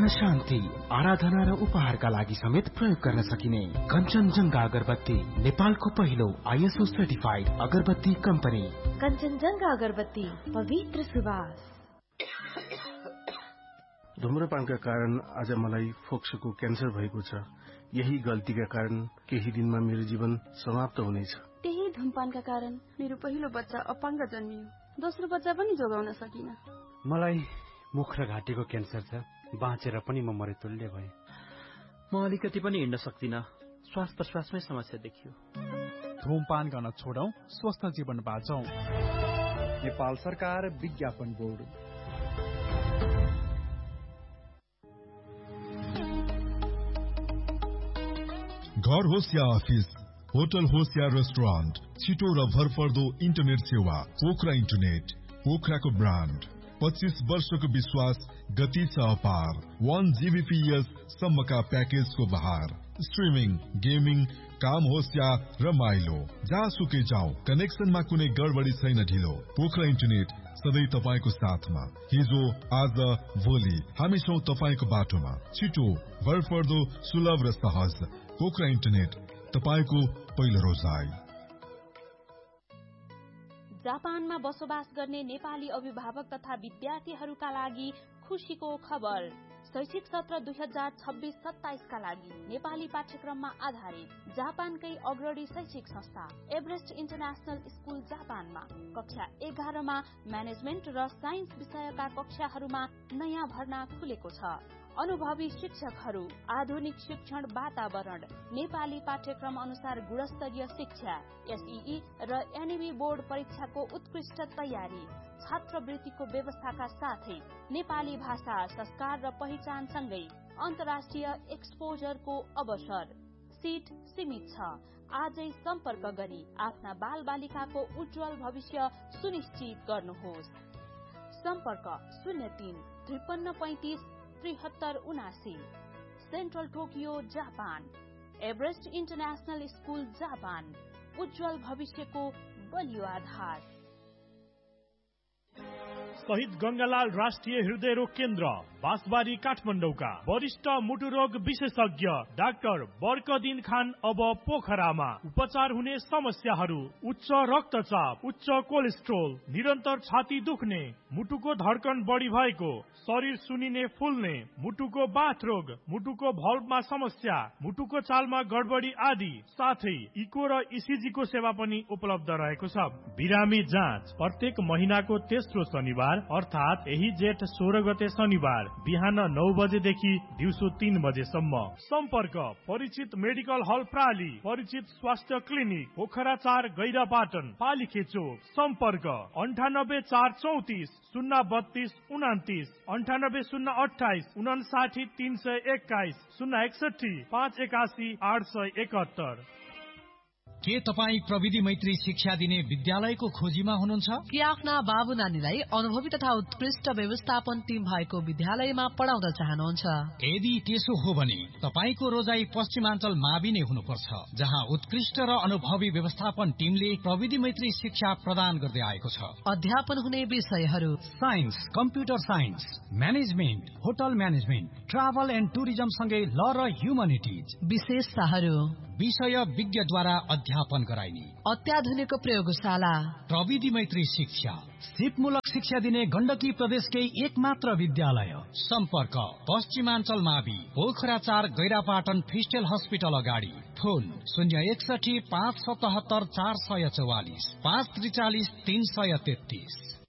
शान्ति, आराधना र उपहारका लागि समेत प्रयोग गर्न सकिने कञ्चनजंघा अगरबत्ती, नेपालको पहिलो ISO सर्टिफाइड अगरबत्ती कम्पनी। कञ्चनजंघा अगरबत्ती, पवित्र सुवास। धूम्रपानका कारण आज मलाई फोक्सोको क्यान्सर भएको छ। यही गल्तीका कारण केही दिनमा मेरो जीवन समाप्त हुनेछ। त्यही धूमपानका कारण मेरो पहिलो बच्चा अपाङ्ग जन्मियो, दोस्रो बच्चा पनि जोगाउन सकिन। मलाई मुख र घाँटीको क्यान्सर छ, बाँचेर पनि म मरेतुल्य भएँ। म अलिकति पनि हिँड्न सक्दिनँ, श्वास प्रश्वासमै समस्या देखियो। धूमपान गर्न छोडौं, स्वस्थ जीवन बाँचौं। नेपाल सरकार विज्ञापन बोर्ड। घर होस् या अफिस, होटल होस् या रेस्टुरेन्ट, छिटो र भरपर्दो इन्टरनेट सेवा पोखरा इन्टरनेट। पोखराको ब्रान्ड, 25 वर्षको विश्वास, गति छ अपार। 1 Gbps सम्मका प्याकेजको बहार। स्ट्रिमिङ, गेमिङ, काम होस् या रमाइलो, जहाँसुकै जाउँ, कनेक्सनमा कुनै गडबडी छैन ढिलो। पोखरा इन्टरनेट सधैँ तपाईको साथमा। हिजो, आज, भोलि हामी छौं तपाईको बाटोमा। छिटो, भरपर्दो, सुलभ र सहज। पोखरा इन्टरनेट, तपाईको पहिलो रोजाइ। जापानमा बसोबास गर्ने नेपाली अभिभावक तथा विद्यार्थीहरूका लागि खुशीको खबर। शैक्षिक सत्र 2026-27 का लागि नेपाली पाठ्यक्रममा आधारित जापानकै अग्रणी शैक्षिक संस्था एभरेस्ट इन्टरनेशनल स्कूल जापानमा कक्षा 11 मा म्यानेजमेन्ट र साइन्स विषयका कक्षाहरूमा नयाँ भर्ना खुलेको छ। अनुभवी शिक्षकहरू, आधुनिक शिक्षण वातावरण, नेपाली पाठ्यक्रम अनुसार गुणस्तरीय शिक्षा, SEE र NEB बोर्ड परीक्षाको उत्कृष्ट तयारी, छात्रवृत्तिको व्यवस्थाका साथै नेपाली भाषा, संस्कार र पहिचानसँगै अन्तर्राष्ट्रिय एक्सपोजरको अवसर। सीट सीमित छ। आजै सम्पर्क गरी आफ्ना बाल बालिकाको उज्जवल भविष्य सुनिश्चित गर्नुहोस्। सम्पर्क 03 5335 7379। Central Tokyo, Japan. Everest international school Japan, उज्जवल भविष्यको बलियो आधार। शहीद गंगालाल राष्ट्रिय हृदय रोग केन्द्र, बाँसबारी, काठमाडौँका वरिष्ठ मुटु रोग विशेषज्ञ डाक्टर बर्कदिन खान अब पोखरामा। उपचार हुने समस्याहरू: उच्च रक्तचाप, उच्च कोलेस्ट्रोल, निरन्तर छाती दुख्ने, मुटुको धड्कन बढी भएको, शरीर सुनिने फुल्ने, मुटुको बाथ रोग, मुटुको भल्भमा समस्या, मुटुको चालमा गडबडी आदि, साथै इको र ECG को सेवा पनि उपलब्ध रहेको छ। बिरामी जाँच प्रत्येक महिनाको तेस्रो शनिबार अर्थात यही जेठ 16 गते शनिबार बिहान 9 बजेदेखि दिउँसो 3 बजेसम्म। सम्पर्क परिचित मेडिकल हल प्राली, परिचित स्वास्थ्य क्लिनिक पोखरा 4 गैरापाटन पालिखेचोक। सम्पर्क 98 434 032 29, 98 028 59 321, 061 581 871। के तपाईँ प्रविधि मैत्री शिक्षा दिने विद्यालयको खोजीमा हुनुहुन्छ? कि आफ्ना बाबु नानीलाई अनुभवी तथा उत्कृष्ट व्यवस्थापन टिम भएको विद्यालयमा पढाउन चाहनुहुन्छ? यदि त्यसो हो भने तपाईको रोजाई पश्चिमाञ्चल मावि नै हुनुपर्छ, जहाँ उत्कृष्ट र अनुभवी व्यवस्थापन टिमले प्रविधि मैत्री शिक्षा प्रदान गर्दै आएको छ। अध्यापन हुने विषयहरू: science, computer science, management, hotel management, travel and tourism सँगै ल र ह्युमनिटिज। विशेषताहरू: विषय विज्ञद्वारा अध्यापन गराइने अत्याधुनिक प्रयोगशाला, प्रविधि मैत्री शिक्षा, सिपमूलक शिक्षा दिने गण्डकी प्रदेशकै एकमात्र विद्यालय। सम्पर्क पश्चिमाञ्चल मावि, पोखरा 4 गैरापाटन फिस्टेल हस्पिटल अगाडि। फोन 061 577 444 543 333।